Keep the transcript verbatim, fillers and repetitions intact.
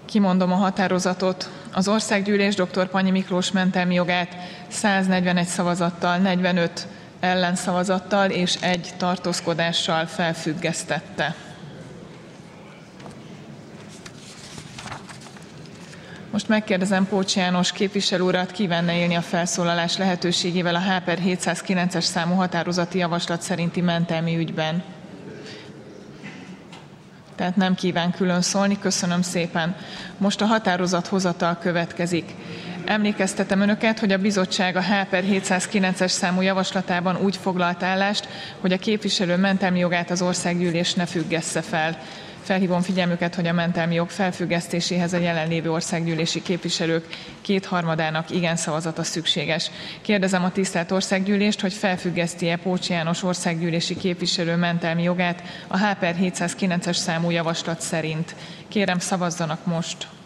Kimondom a határozatot. Az Országgyűlés dr. Pannyi Miklós mentelmi jogát száznegyvenegy szavazattal, negyvenöt ellenszavazattal és egy tartózkodással felfüggesztette. Most megkérdezem Pócs János képviselő urat, kívánna élni a felszólalás lehetőségével a H per hétszázkilences számú határozati javaslat szerinti mentelmi ügyben. Tehát nem kíván külön szólni. Köszönöm szépen. Most a határozat hozatal következik. Emlékeztetem Önöket, hogy a bizottság a H per hétszázkilences számú javaslatában úgy foglalt állást, hogy a képviselő mentelmi jogát az Országgyűlés ne függessze fel. Felhívom figyelmüket, hogy a mentelmi jog felfüggesztéséhez a jelenlévő országgyűlési képviselők kétharmadának igen szavazata szükséges. Kérdezem a tisztelt Országgyűlést, hogy felfüggeszti-e Pócs János országgyűlési képviselő mentelmi jogát a H per hétszázkilences számú javaslat szerint. Kérem, szavazzanak most!